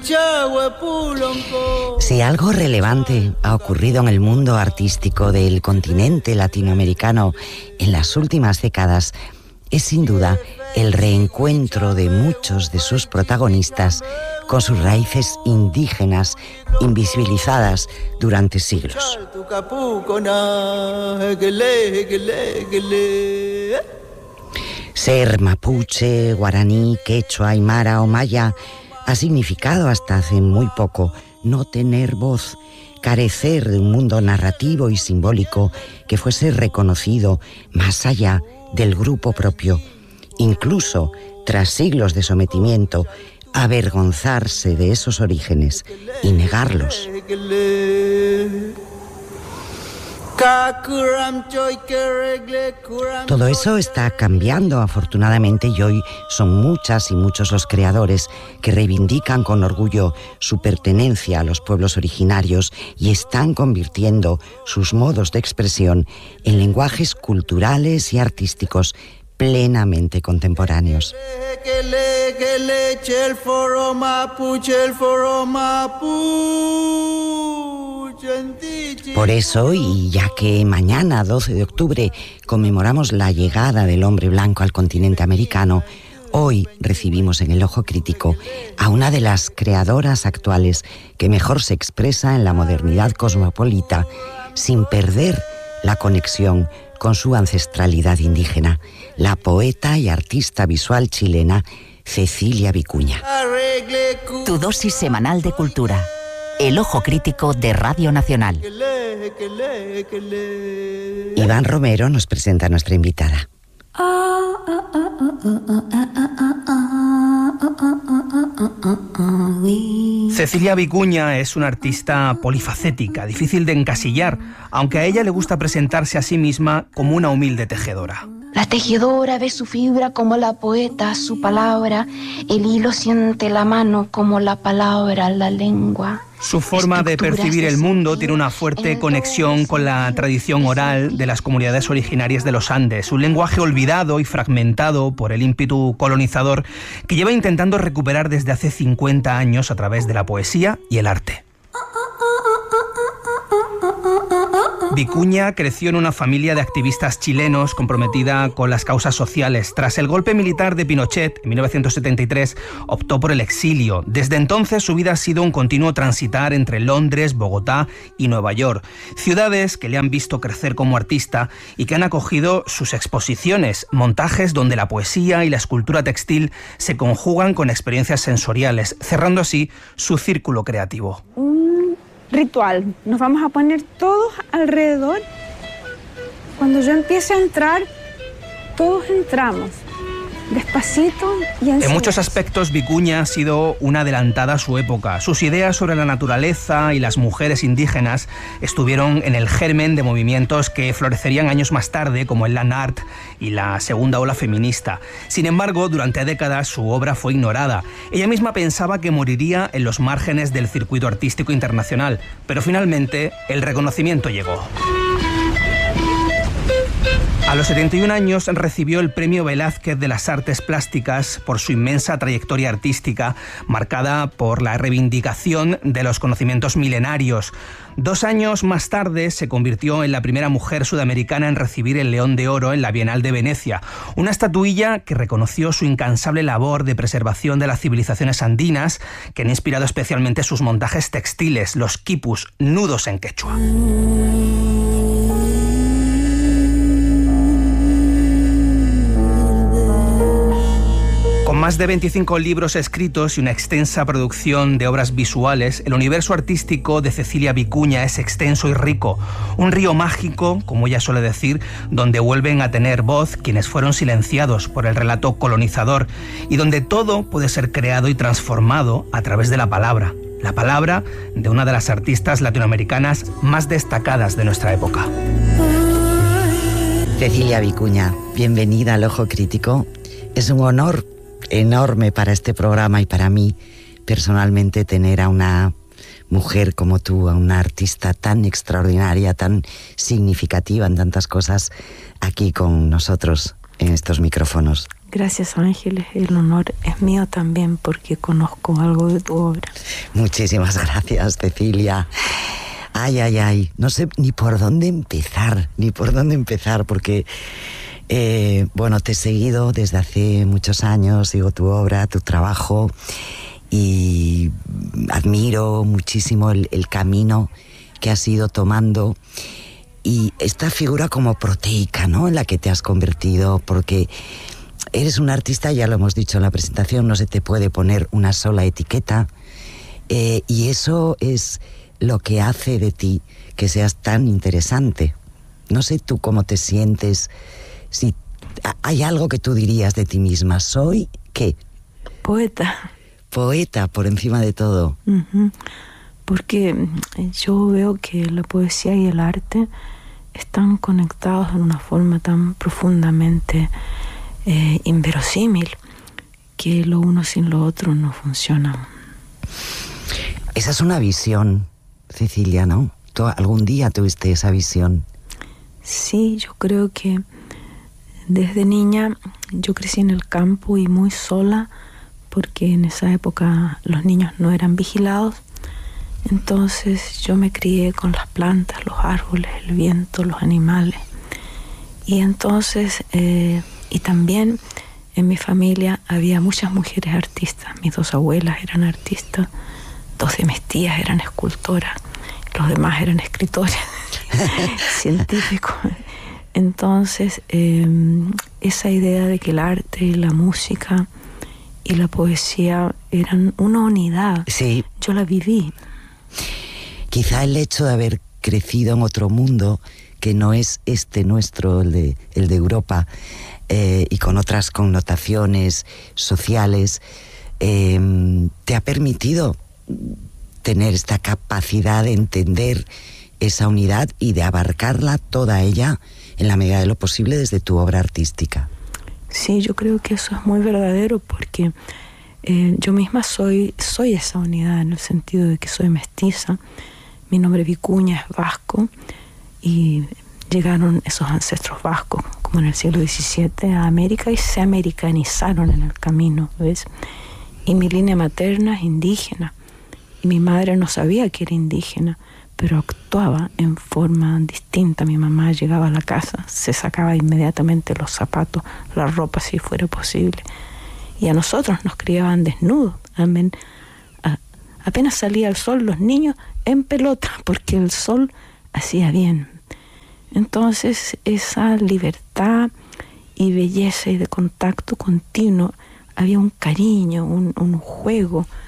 Si algo relevante ha ocurrido en el mundo artístico del continente latinoamericano en las últimas décadas, es sin duda el reencuentro de muchos de sus protagonistas con sus raíces indígenas invisibilizadas durante siglos. Ser mapuche, guaraní, quechua, aymara o maya ha significado hasta hace muy poco no tener voz, carecer de un mundo narrativo y simbólico que fuese reconocido más allá del grupo propio. Incluso, tras siglos de sometimiento, avergonzarse de esos orígenes y negarlos. Todo eso está cambiando afortunadamente y hoy son muchas y muchos los creadores que reivindican con orgullo su pertenencia a los pueblos originarios y están convirtiendo sus modos de expresión en lenguajes culturales y artísticos plenamente contemporáneos. Por eso, y ya que mañana, 12 de octubre, conmemoramos la llegada del hombre blanco al continente americano, hoy recibimos en el Ojo Crítico a una de las creadoras actuales que mejor se expresa en la modernidad cosmopolita, sin perder la conexión con su ancestralidad indígena, la poeta y artista visual chilena Cecilia Vicuña. Tu dosis semanal de cultura. El Ojo Crítico de Radio Nacional. Iván Romero nos presenta a nuestra invitada. Cecilia Vicuña es una artista polifacética, difícil de encasillar, aunque a ella le gusta presentarse a sí misma como una humilde tejedora. La tejedora ve su fibra como la poeta, su palabra. El hilo siente la mano como la palabra, la lengua. Su forma de percibir el mundo tiene una fuerte conexión con la tradición oral de las comunidades originarias de los Andes, un lenguaje olvidado y fragmentado por el ímpetu colonizador que lleva intentando recuperar desde hace 50 años a través de la poesía y el arte. Vicuña creció en una familia de activistas chilenos comprometida con las causas sociales. Tras el golpe militar de Pinochet en 1973, optó por el exilio. Desde entonces su vida ha sido un continuo transitar entre Londres, Bogotá y Nueva York, ciudades que le han visto crecer como artista y que han acogido sus exposiciones, montajes donde la poesía y la escultura textil se conjugan con experiencias sensoriales, cerrando así su círculo creativo. Ritual, nos vamos a poner todos alrededor. Cuando yo empiece a entrar, todos entramos, despacito y en silencio. En muchos aspectos, Vicuña ha sido una adelantada a su época. Sus ideas sobre la naturaleza y las mujeres indígenas estuvieron en el germen de movimientos que florecerían años más tarde, como el land art y la segunda ola feminista. Sin embargo, durante décadas su obra fue ignorada. Ella misma pensaba que moriría en los márgenes del circuito artístico internacional, pero finalmente el reconocimiento llegó. A los 71 años recibió el Premio Velázquez de las Artes Plásticas por su inmensa trayectoria artística, marcada por la reivindicación de los conocimientos milenarios. 2 años más tarde se convirtió en la primera mujer sudamericana en recibir el León de Oro en la Bienal de Venecia, una estatuilla que reconoció su incansable labor de preservación de las civilizaciones andinas, que han inspirado especialmente sus montajes textiles, los quipus, nudos en quechua. Con más de 25 libros escritos y una extensa producción de obras visuales, el universo artístico de Cecilia Vicuña es extenso y rico. Un río mágico, como ella suele decir, donde vuelven a tener voz quienes fueron silenciados por el relato colonizador y donde todo puede ser creado y transformado a través de la palabra de una de las artistas latinoamericanas más destacadas de nuestra época. Cecilia Vicuña, bienvenida al Ojo Crítico. Es un honor enorme para este programa y para mí personalmente tener a una mujer como tú, a una artista tan extraordinaria, tan significativa en tantas cosas aquí con nosotros en estos micrófonos. Gracias, Ángeles. El honor es mío también porque conozco algo de tu obra. Muchísimas gracias, Cecilia. Ay. No sé ni por dónde empezar, porque, bueno, te he seguido desde hace muchos años, sigo tu obra, tu trabajo, y admiro muchísimo el camino que has ido tomando y esta figura como proteica, ¿no?, en la que te has convertido, porque eres un artista, ya lo hemos dicho en la presentación, no se te puede poner una sola etiqueta, y eso es lo que hace de ti que seas tan interesante. No sé tú cómo te sientes, si hay algo que tú dirías de ti misma. ¿Soy qué? Poeta. Poeta, por encima de todo. Porque yo veo que la poesía y el arte están conectados de una forma tan profundamente inverosímil que lo uno sin lo otro no funciona. Esa es una visión, Cecilia, ¿no? ¿Tú algún día tuviste esa visión? Sí, yo creo que desde niña yo crecí en el campo y muy sola, porque en esa época los niños no eran vigilados. Entonces yo me crié con las plantas, los árboles, el viento, los animales. Y entonces, y también en mi familia había muchas mujeres artistas. Mis 2 abuelas eran artistas, 2 de mis tías eran escultoras, los demás eran escritores, científicos. Entonces, esa idea de que el arte y la música y la poesía eran una unidad, sí, yo la viví. Quizá el hecho de haber crecido en otro mundo que no es este nuestro, el de Europa, y con otras connotaciones sociales, te ha permitido tener esta capacidad de entender esa unidad y de abarcarla toda ella en la medida de lo posible desde tu obra artística. Sí, yo creo que eso es muy verdadero porque yo misma soy esa unidad, en el sentido de que soy mestiza. Mi nombre Vicuña es vasco y llegaron esos ancestros vascos como en el siglo XVII a América y se americanizaron en el camino, ¿ves? Y mi línea materna es indígena y mi madre no sabía que era indígena, pero actuaba en forma distinta. Mi mamá llegaba a la casa, se sacaba inmediatamente los zapatos, la ropa si fuera posible, y a nosotros nos criaban desnudos. Apenas salía el sol, los niños en pelota, porque el sol hacía bien. Entonces esa libertad y belleza y de contacto continuo, había un cariño, un juego